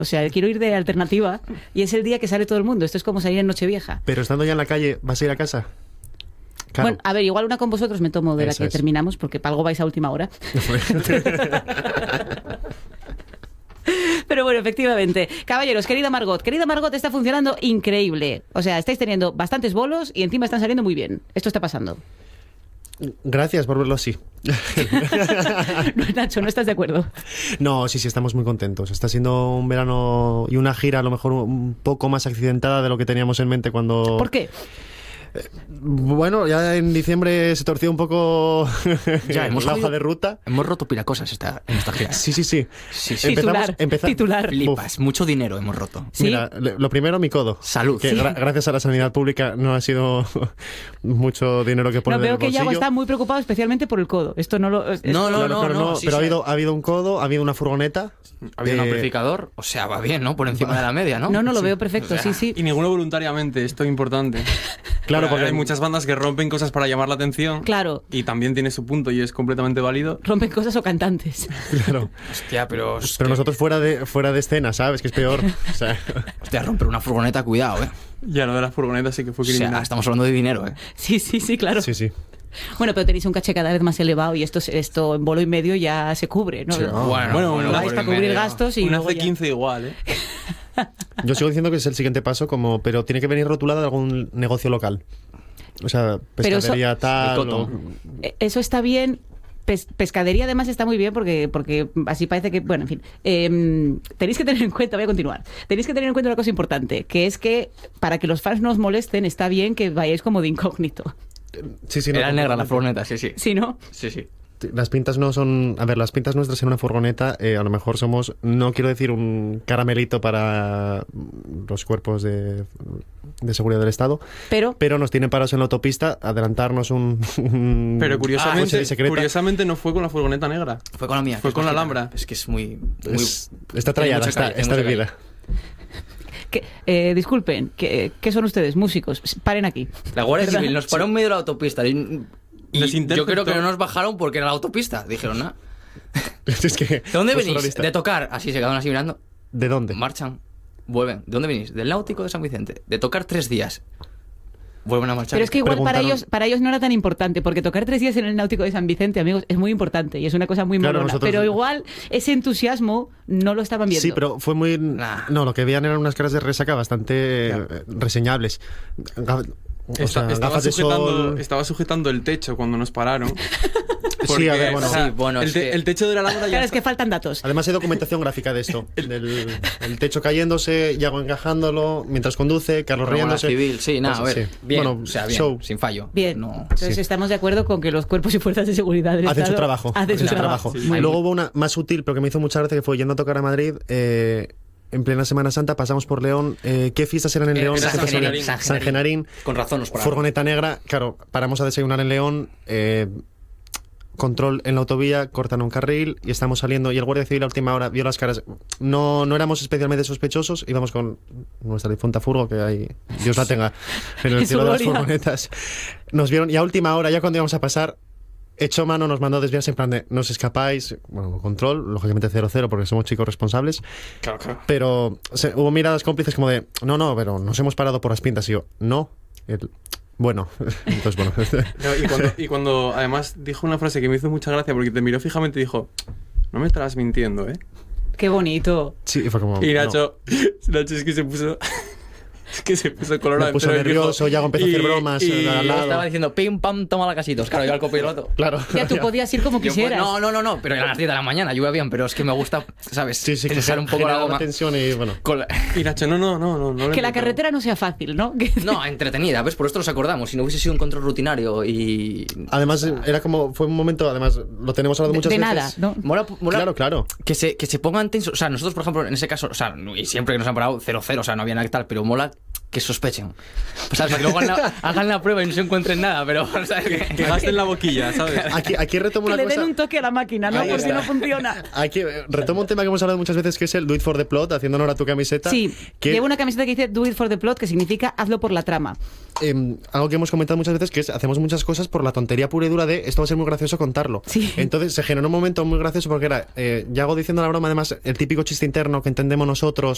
O sea, quiero ir de alternativa y es el día que sale todo el mundo. Esto es como salir en Nochevieja. Pero estando ya en la calle, ¿vas a ir a casa? Claro. Bueno, a ver, igual una con vosotros me tomo de la que terminamos, porque para algo vais a última hora. Pero bueno, efectivamente. Caballeros, querida Margot, está funcionando increíble. O sea, estáis teniendo bastantes bolos y encima están saliendo muy bien. Esto está pasando. Gracias por verlo así. No, Nacho, ¿no estás de acuerdo? No, sí, estamos muy contentos. Está siendo un verano y una gira a lo mejor un poco más accidentada de lo que teníamos en mente cuando... ¿Por qué? Bueno, ya en diciembre se torció un poco ya, hemos la hoja de ruta. Hemos roto piracosas en esta gira. Sí. Titular. Flipas, mucho dinero hemos roto. ¿Sí? Mira, lo primero, mi codo. Salud. Que sí. Gracias a la sanidad pública no ha sido mucho dinero que poner en el veo que bolsillo. Yago está muy preocupado especialmente por el codo. Esto no lo... No. Pero ha habido un codo, ha habido una furgoneta. Había un amplificador, o sea, va bien, ¿no? Por encima de la media, ¿no? No, lo veo perfecto, o sea, sí. Y ninguno voluntariamente, esto es importante. Claro, porque hay muchas bandas que rompen cosas para llamar la atención. Claro. Y también tiene su punto y es completamente válido. Rompen cosas o cantantes. Claro. Hostia, pero nosotros fuera de escena, ¿sabes? Que es peor. O sea... Hostia, romper una furgoneta, cuidado, Ya lo de las furgonetas sí que fue criminal. O sea, estamos hablando de dinero, Sí, claro. Sí. Bueno, pero tenéis un caché cada vez más elevado y esto en bolo y medio ya se cubre, ¿no? Sí, bueno, vais para cubrir gastos y una luego ya... C15 igual, Yo sigo diciendo que es el siguiente paso, pero tiene que venir rotulada de algún negocio local. O sea, pescadería Eso está bien. Pescadería además está muy bien porque así parece que, bueno, en fin, tenéis que tener en cuenta, voy a continuar, tenéis que tener en cuenta una cosa importante, que es que para que los fans no os molesten está bien que vayáis como de incógnito. Sí, Era negra la furgoneta, sí. ¿Sí, no? Sí. Las pintas no son... A ver, las pintas nuestras en una furgoneta a lo mejor somos, no quiero decir un caramelito para los cuerpos de seguridad del Estado, pero nos tienen parados en la autopista, adelantarnos Pero curiosamente no fue con la furgoneta negra. Fue con la mía. Fue con la Alhambra. Es que es muy... está trallada, está bebida. Disculpen, ¿qué son ustedes? Músicos. Paren aquí. La Guardia Civil nos paró en medio de la autopista y yo creo que no nos bajaron porque era la autopista. Dijeron, ¿no? Es que, ¿de dónde venís? De tocar. Así se quedaron así mirando. ¿De dónde? Marchan, vuelven. ¿De dónde venís? Del Náutico de San Vicente. De tocar 3 días. Vuelven a marchar. Pero es que igual para ellos no era tan importante, porque tocar 3 días en el Náutico de San Vicente, amigos, es muy importante y es una cosa muy molona. Pero igual ese entusiasmo no lo estaban viendo. Sí, pero fue muy... No, lo que veían eran unas caras de resaca bastante reseñables. Estaba sujetando el techo cuando nos pararon. Sí, a ver, bueno. El techo de la Alhambra ya... Claro, es que faltan datos. Además hay documentación gráfica de esto. El techo cayéndose, Yago encajándolo, mientras conduce, Carlos riéndose. Civil, sí, nada, a ver. Bien, bueno, o sea, bien, show. sin fallo. Bien, entonces estamos de acuerdo con que los cuerpos y fuerzas de seguridad del hacen Estado su trabajo. Sí. Luego hubo una más sutil, pero que me hizo mucha gracia, que fue yendo a tocar a Madrid... en plena Semana Santa pasamos por León. ¿Qué fiestas eran en León? San Genarín. Con razón nos paramos. Furgoneta negra. Claro, paramos a desayunar en León. Control en la autovía, cortan un carril y estamos saliendo. Y el Guardia Civil a última hora vio las caras. No éramos especialmente sospechosos. Íbamos con nuestra difunta furgo, que hay, Dios la tenga, en el cielo de las furgonetas. Nos vieron y a última hora, ya cuando íbamos a pasar, echó mano, nos mandó a desviarse en plan de no os escapáis, bueno, control, lógicamente 0-0 porque somos chicos responsables. Claro. Pero hubo miradas cómplices como de no, pero nos hemos parado por las pintas. Y yo, no. Bueno, entonces bueno. Y cuando además dijo una frase que me hizo mucha gracia porque te miró fijamente y dijo, no me estarás mintiendo, ¿eh? Qué bonito. Sí, fue como... Y Nacho es que se puso... Es que se puso colorado. Me puso nervioso, ya empezó a hacer bromas al lado. Estaba diciendo, pim, pam, toma la casitos. Claro, yo al copiloto. Claro. Ya tú podías ir como quisieras. No, pero eran las 10 de la mañana, yo iba bien, pero es que me gusta, ¿sabes? Sí, tensar un poco la goma. tensión y bueno. Y Nacho, no. Que la carretera no sea fácil, ¿no? No, entretenida, ¿ves? Por esto nos acordamos. Si no hubiese sido un control rutinario y... Además, era como... Fue un momento, además, lo tenemos hablado muchas veces. De nada, ¿no? Mola, Claro. Que se pongan tensos. O sea, nosotros, por ejemplo, en ese caso, o sea, y siempre que nos han parado 0-0, o sea, no había nada que tal, pero mola que sospechen. Pues, ¿sabes? Que luego hagan la prueba y no se encuentren nada, pero... ¿sabes? Que gasten la boquilla, ¿sabes? Aquí retomo una cosa... Que cosa... le den un toque a la máquina, ¿no? Por si no funciona. Aquí retomo un tema que hemos hablado muchas veces, que es el do it for the plot, haciendo honor a tu camiseta. Sí, llevo una camiseta que dice do it for the plot, que significa hazlo por la trama. Algo que hemos comentado muchas veces, que es hacemos muchas cosas por la tontería pura y dura de esto va a ser muy gracioso contarlo. Sí. Entonces se generó un momento muy gracioso porque era Yago diciendo la broma, además el típico chiste interno que entendemos nosotros